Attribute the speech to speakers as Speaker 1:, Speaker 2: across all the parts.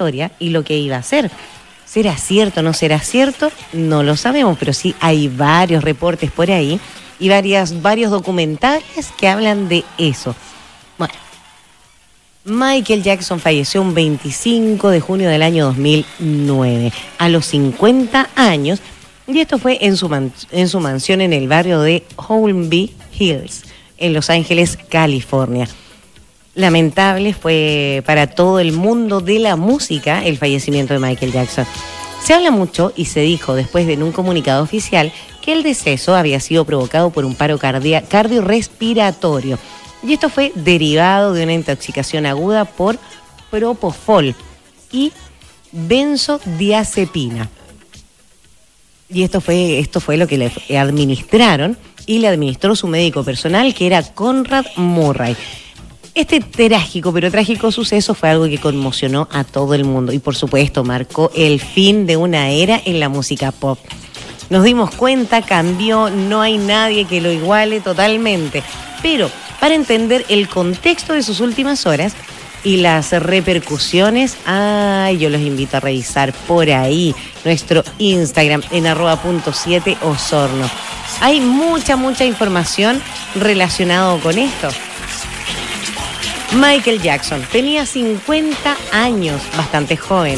Speaker 1: historia y lo que iba a hacer. ¿Será cierto o no será cierto? No lo sabemos, pero sí hay varios reportes por ahí y varios documentales que hablan de eso. Bueno, Michael Jackson falleció un 25 de junio del año 2009, a los 50 años, y esto fue en su mansión en el barrio de Holmby Hills, en Los Ángeles, California. Lamentable fue para todo el mundo de la música el fallecimiento de Michael Jackson. Se habla mucho y se dijo después de en un comunicado oficial que el deceso había sido provocado por un paro cardiorrespiratorio. Y esto fue derivado de una intoxicación aguda por propofol y benzodiazepina. Y esto fue lo que le administraron y le administró su médico personal, que era Conrad Murray. Este trágico suceso fue algo que conmocionó a todo el mundo y por supuesto marcó el fin de una era en la música pop. Nos dimos cuenta, cambió, no hay nadie que lo iguale totalmente. Pero para entender el contexto de sus últimas horas y las repercusiones, yo los invito a revisar por ahí nuestro Instagram en @.7osorno. Hay mucha información relacionada con esto. Michael Jackson tenía 50 años, bastante joven,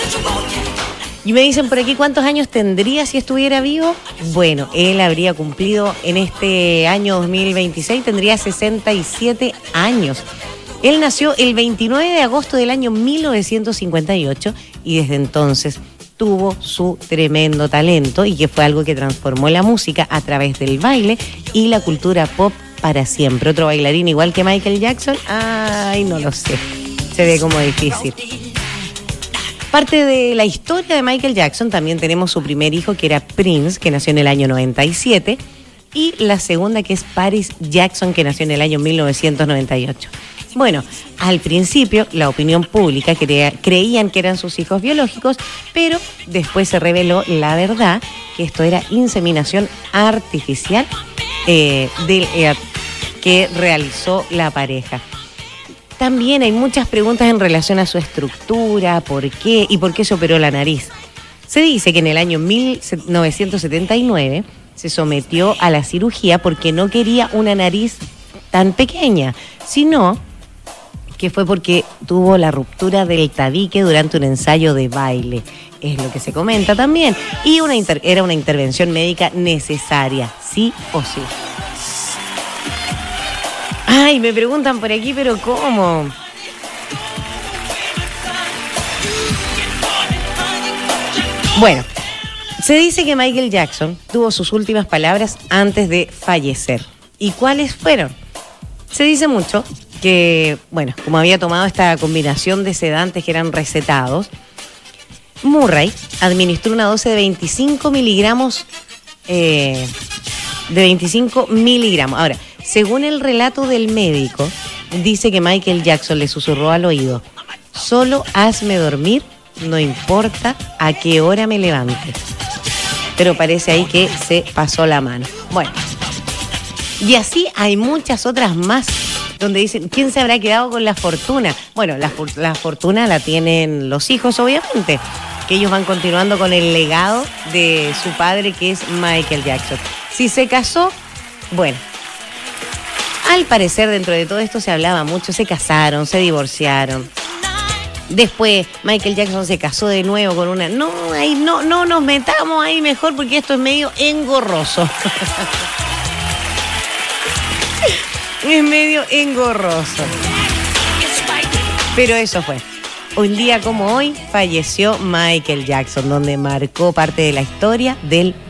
Speaker 1: Y me dicen por aquí, ¿cuántos años tendría si estuviera vivo? Bueno, él habría cumplido en este año 2026, tendría 67 años. Él nació el 29 de agosto del año 1958 y desde entonces tuvo su tremendo talento y que fue algo que transformó la música a través del baile y la cultura pop para siempre. Otro bailarín igual que Michael Jackson, no lo sé, se ve como difícil. Parte de la historia de Michael Jackson también tenemos su primer hijo, que era Prince, que nació en el año 97, y la segunda, que es Paris Jackson, que nació en el año 1998. Bueno, al principio la opinión pública creían que eran sus hijos biológicos, pero después se reveló la verdad, que esto era inseminación artificial que realizó la pareja. También hay muchas preguntas en relación a su estructura, por qué y por qué se operó la nariz. Se dice que en el año 1979 se sometió a la cirugía porque no quería una nariz tan pequeña, sino que fue porque tuvo la ruptura del tabique durante un ensayo de baile. Es lo que se comenta también. Y era una intervención médica necesaria, sí o sí. Me preguntan por aquí, pero ¿cómo? Bueno, se dice que Michael Jackson tuvo sus últimas palabras antes de fallecer. ¿Y cuáles fueron? Se dice mucho que, como había tomado esta combinación de sedantes que eran recetados, Murray administró una dosis de 25 miligramos. Ahora, según el relato del médico, dice que Michael Jackson le susurró al oído: solo hazme dormir, no importa a qué hora me levante. Pero parece ahí que se pasó la mano. Bueno, y así hay muchas otras más, donde dicen, ¿quién se habrá quedado con la fortuna? Bueno, la fortuna la tienen los hijos, obviamente, que ellos van continuando con el legado de su padre, que es Michael Jackson. Si se casó, al parecer dentro de todo esto se hablaba mucho, se casaron, se divorciaron. Después Michael Jackson se casó de nuevo con una... No nos metamos ahí mejor porque esto es medio engorroso. Es medio engorroso. Pero eso fue. Un día como hoy falleció Michael Jackson, donde marcó parte de la historia del